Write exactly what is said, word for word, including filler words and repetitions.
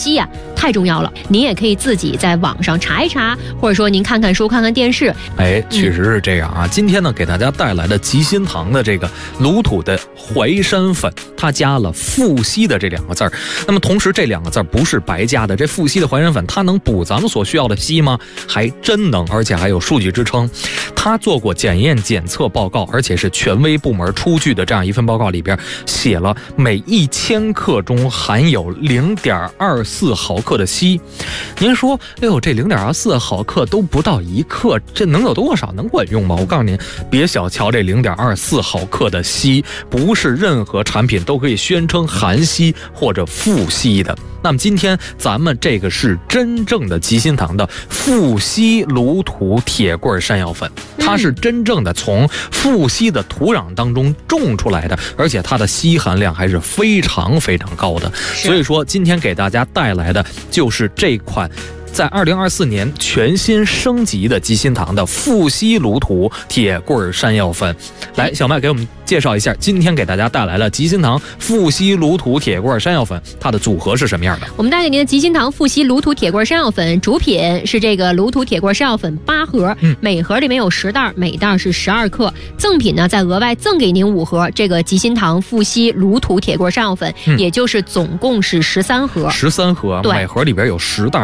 硒呀、啊、太重要了。您也可以自己在网上查一查，或者说您看看书、看看电视。 哎，确实是这样啊。嗯、今天呢，给大家带来的吉心堂的这个卤土的淮山粉，它加了富硒的这两个字儿。那么同时，这两个字儿不是白加的。这富硒的淮山粉，它能补咱们所需要的硒吗？还真能，而且还有数据支撑。他做过检验检测报告，而且是权威部门出具的这样一份报告里边写了，每一千克中含有零点二四毫克的硒。您说，哎呦，这零点二四毫克都不到一克，这能有多少？能管用吗？我告诉您，别小瞧这零点二四毫克的硒，不是任何产品都可以宣称含硒或者富硒的。那么今天咱们这个是真正的吉心堂的富硒卤土铁棍山药粉，它是真正的从富硒的土壤当中种出来的，而且它的硒含量还是非常非常高的。所以说今天给大家带来的就是这款在二零二四年全新升级的吉心堂的富硒卤土铁棍山药粉。来，小麦给我们介绍一下，今天给大家带来了吉心堂富硒卤土铁棍山药粉，它的组合是什么样的？ 我们带给您的吉心堂富硒卤土铁棍山药粉，主品是这个卤土铁棍山药粉八盒，嗯、每盒里面有十袋，每袋是十二克。赠品呢，再额外赠给您五盒这个吉心堂富硒卤土铁棍山药粉，嗯、也就是总共是十三盒。 十三盒，每盒里边有十袋。